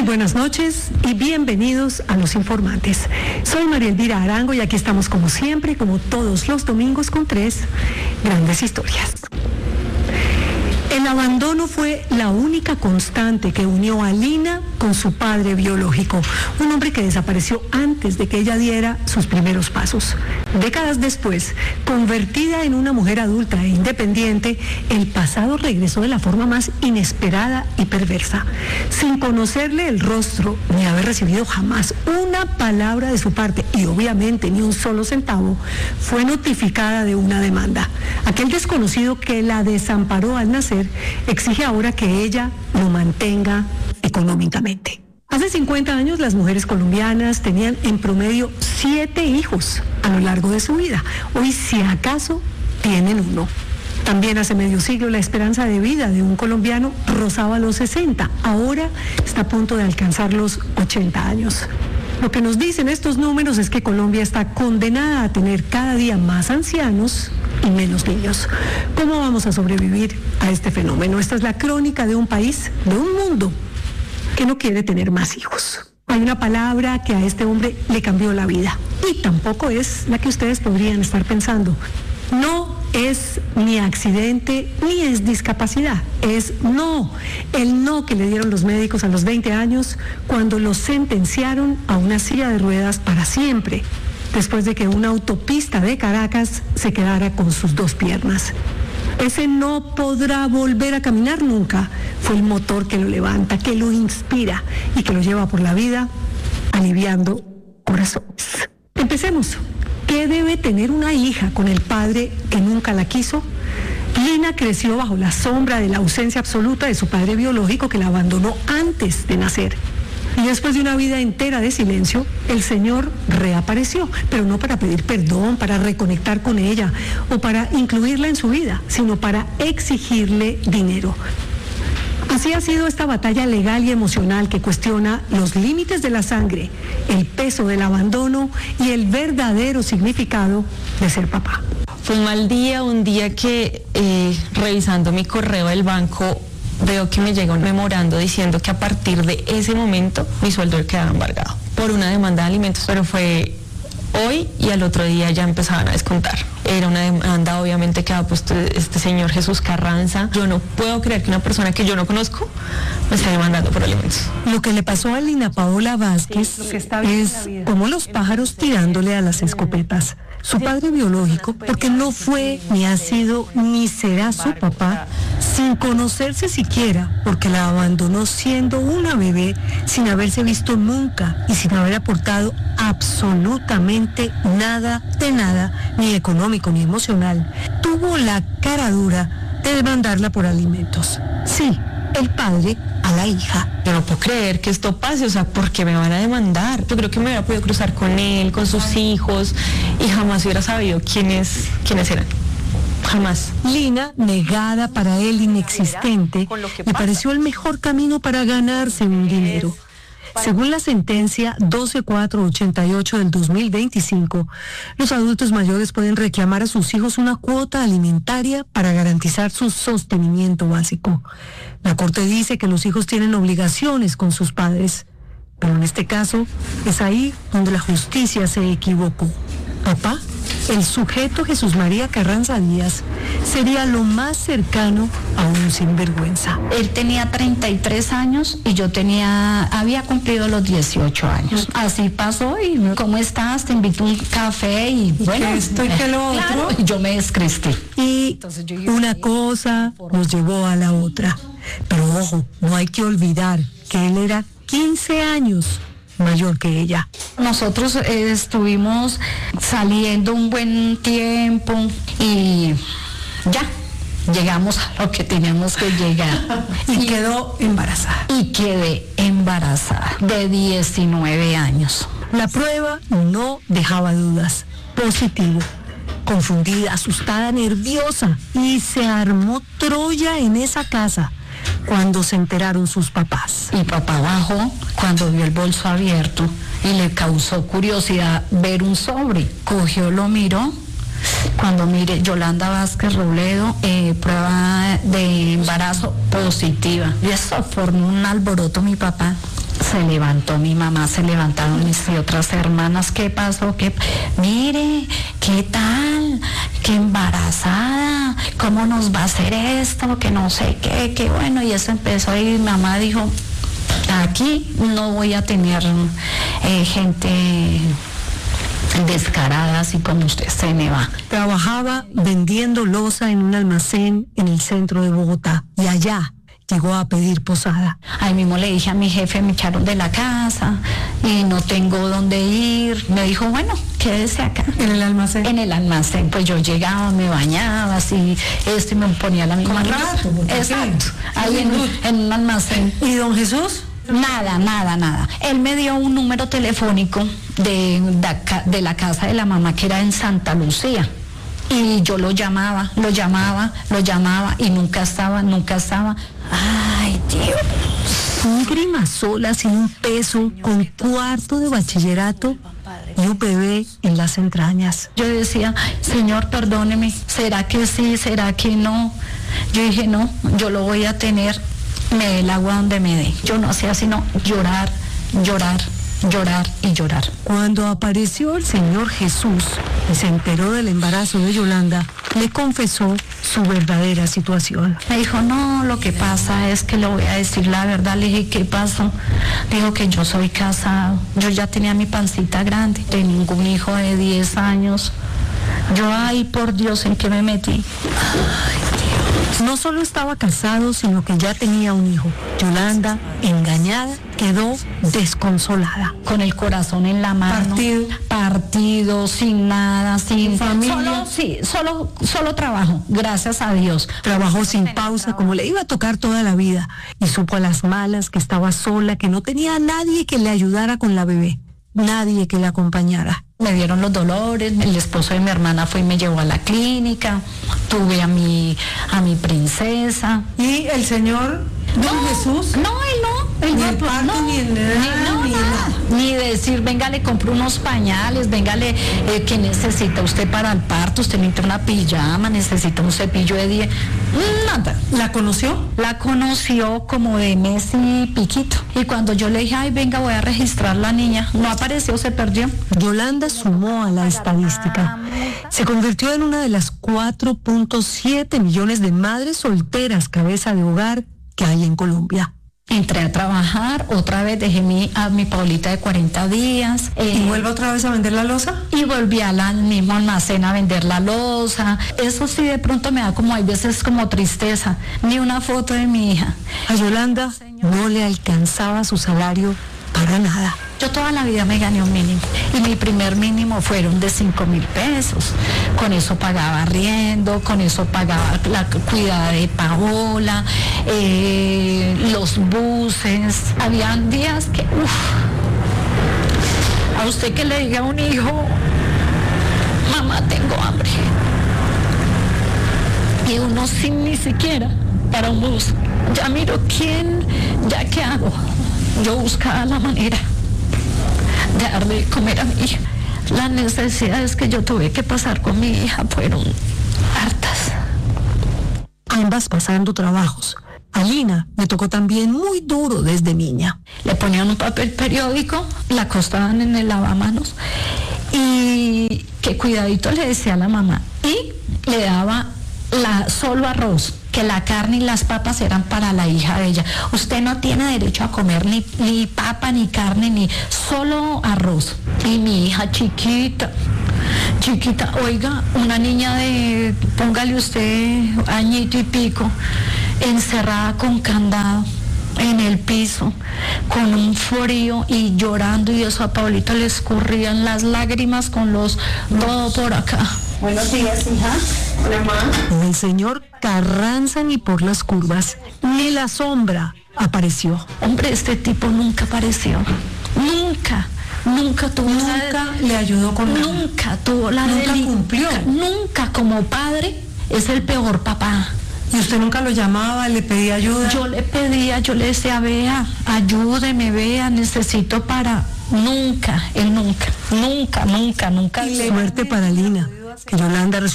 buenas noches y bienvenidos a Los Informantes. Soy María Elvira Arango y aquí estamos como siempre, como todos los domingos, con 3 grandes historias. El abandono fue la única constante que unió a Lina con su padre biológico, un hombre que desapareció antes de que ella diera sus primeros pasos. Décadas después, convertida en una mujer adulta e independiente, el pasado regresó de la forma más inesperada y perversa. Sin conocerle el rostro ni haber recibido jamás una palabra de su parte y obviamente ni un solo centavo, fue notificada de una demanda. Aquel desconocido que la desamparó al nacer exige ahora que ella lo mantenga económicamente. Hace 50 años las mujeres colombianas tenían en promedio 7 hijos a lo largo de su vida. Hoy, si acaso, tienen 1. También hace medio siglo la esperanza de vida de un colombiano rozaba los 60. Ahora está a punto de alcanzar los 80 años. Lo que nos dicen estos números es que Colombia está condenada a tener cada día más ancianos y menos niños. ¿Cómo vamos a sobrevivir a este fenómeno? Esta es la crónica de un país, de un mundo que no quiere tener más hijos. Hay una palabra que a este hombre le cambió la vida y tampoco es la que ustedes podrían estar pensando. No es ni accidente ni es discapacidad, es no. El no que le dieron los médicos a los 20 años cuando lo sentenciaron a una silla de ruedas para siempre, después de que una autopista de Caracas se quedara con sus 2 piernas. Ese no podrá volver a caminar nunca fue el motor que lo levanta, que lo inspira y que lo lleva por la vida aliviando corazones. Empecemos. ¿Qué debe tener una hija con el padre que nunca la quiso? Lina creció bajo la sombra de la ausencia absoluta de su padre biológico que la abandonó antes de nacer. Y después de una vida entera de silencio, el Señor reapareció, pero no para pedir perdón, para reconectar con ella o para incluirla en su vida, sino para exigirle dinero. Así ha sido esta batalla legal y emocional que cuestiona los límites de la sangre, el peso del abandono y el verdadero significado de ser papá. Fue un mal día, un día que revisando mi correo del banco veo que me llega un memorando diciendo que a partir de ese momento mi sueldo quedaba embargado por una demanda de alimentos, pero fue hoy y al otro día ya empezaban a descontar. Era una demanda obviamente que ha puesto este señor Jesús Carranza. Yo no puedo creer que una persona que yo no conozco me esté demandando por alimentos. Lo que le pasó a Lina Paola Vázquez es como los pájaros tirándole a las escopetas. Su padre biológico, porque no fue, ni ha sido, ni será su papá, sin conocerse siquiera, porque la abandonó siendo una bebé, sin haberse visto nunca y sin haber aportado absolutamente nada de nada, ni económico ni emocional, tuvo la cara dura de demandarla por alimentos. Sí, el padre a la hija. Yo no puedo creer que esto pase, o sea, ¿por qué me van a demandar? Yo creo que me hubiera podido cruzar con él, con sus hijos, y jamás hubiera sabido quiénes eran. Jamás. Lina, negada, para él inexistente, le pareció el mejor camino para ganarse un dinero. Según la sentencia 12488 del 2025, los adultos mayores pueden reclamar a sus hijos una cuota alimentaria para garantizar su sostenimiento básico. La Corte dice que los hijos tienen obligaciones con sus padres, pero en este caso es ahí donde la justicia se equivocó. Papá, el sujeto Jesús María Carranza Díaz, sería lo más cercano a un sinvergüenza. Él tenía 33 años y yo había cumplido los 18 años. Así pasó y ¿cómo estás? Te invito a un café y bueno, que esto y que lo otro. Claro, yo me descristé. Y una cosa nos llevó a la otra. Pero ojo, no hay que olvidar que él era 15 años mayor que ella. Nosotros estuvimos saliendo un buen tiempo y ya llegamos a lo que teníamos que llegar. Y quedó embarazada. Y quedé embarazada de 19 años. La prueba no dejaba dudas. Positivo. Confundida, asustada, nerviosa. Y se armó Troya en esa casa cuando se enteraron sus papás. Mi papá bajó cuando vio el bolso abierto y le causó curiosidad ver un sobre. Cogió, lo miró. Cuando mire, Yolanda Vázquez Robledo, prueba de embarazo positiva. Y eso formó un alboroto mi papá. Se levantó mi mamá, se levantaron mis otras hermanas. ¿Qué pasó? Mire, ¿qué tal? ¿Qué embarazada? ¿Cómo nos va a hacer esto? Que no sé qué bueno. Y eso empezó y mi mamá dijo, aquí no voy a tener gente descarada así como usted, se me va. Trabajaba vendiendo loza en un almacén en el centro de Bogotá y allá llegó a pedir posada. Ahí mismo le dije a mi jefe, me echaron de la casa y no tengo dónde ir. Me dijo, bueno, quédese acá. ¿En el almacén? En el almacén. Pues yo llegaba, me bañaba así, y me ponía la misma rato. Exacto. Ahí en un almacén. ¿Y don Jesús? Nada. Él me dio un número telefónico de la casa de la mamá que era en Santa Lucía. Y yo lo llamaba y nunca estaba. Ay, Dios. Un grima sola, sin un peso, con cuarto de bachillerato y un bebé en las entrañas. Yo decía, Señor, perdóneme, ¿será que sí? ¿Será que no? Yo dije, no, yo lo voy a tener, me dé el agua donde me dé. Yo no hacía sino llorar y llorar. Cuando apareció el Señor Jesús y se enteró del embarazo de Yolanda, le confesó su verdadera situación. Me dijo, no, lo que pasa es que le voy a decir la verdad. Le dije, ¿qué pasó? Dijo que yo soy casado. Yo ya tenía mi pancita grande, tengo un hijo de 10 años. Yo, ay, por Dios, ¿en qué me metí? No solo estaba casado, sino que ya tenía un hijo. Yolanda, engañada, quedó desconsolada. Con el corazón en la mano. Partido, sin nada, sin familia. Solo trabajo, gracias a Dios. Trabajó sin pausa, como le iba a tocar toda la vida. Y supo a las malas que estaba sola, que no tenía a nadie que le ayudara con la bebé. Nadie que la acompañara. Me dieron los dolores, el esposo de mi hermana fue y me llevó a la clínica, tuve a mi princesa. ¿Y el Señor, don Jesús? No, él no. Ni el parto, ni el nada. Ni decir, venga, le compro unos pañales, venga, ¿qué necesita usted para el parto? Usted necesita una pijama, necesita un cepillo de dientes. Nada. ¿La conoció? La conoció como de mes y piquito. Y cuando yo le dije, ay, venga, voy a registrar la niña, no apareció, se perdió. Yolanda sumó a la estadística. Se convirtió en una de las 4.7 millones de madres solteras cabeza de hogar que hay en Colombia. Entré a trabajar, otra vez dejé a mi Paulita de 40 días. ¿Y vuelve otra vez a vender la loza? Y volví al mismo almacén a vender la loza. Eso sí, de pronto me da como, hay veces como tristeza. Ni una foto de mi hija. A Yolanda no le alcanzaba su salario para nada. Yo toda la vida me gané un mínimo y mi primer mínimo fueron de 5.000 pesos. Con eso pagaba arriendo, con eso pagaba la cuidada de Paola, los buses. Habían días que, a usted que le diga a un hijo, mamá, tengo hambre. Y uno sin ni siquiera para un bus. Ya miro quién, ya qué hago. Yo buscaba la manera de darle de comer a mi hija. Las necesidades que yo tuve que pasar con mi hija fueron hartas. Ambas pasando trabajos. A Lina le tocó también muy duro desde niña. Le ponían un papel periódico, la acostaban en el lavamanos y que cuidadito le decía a la mamá. Y le daba solo arroz, que la carne y las papas eran para la hija de ella. Usted no tiene derecho a comer ni papa, ni carne, ni solo arroz. Y mi hija chiquita, oiga, una niña de, póngale usted, añito y pico, encerrada con candado en el piso, con un frío y llorando, y eso a Paulita le escurrían las lágrimas con todo por acá. Buenos días, hija. Hola, mamá. El señor Carranza ni por las curvas, ni la sombra apareció. Hombre, este tipo nunca apareció. Nunca tuvo Nunca le ayudó con nada. Nunca tuvo la Nunca cumplió. Nunca como padre es el peor papá. ¿Y usted nunca lo llamaba, le pedía ayuda? Yo le pedía, yo le decía, vea, ayúdeme, vea, necesito para... Nunca, él nunca. Y suerte para Lina, que Yolanda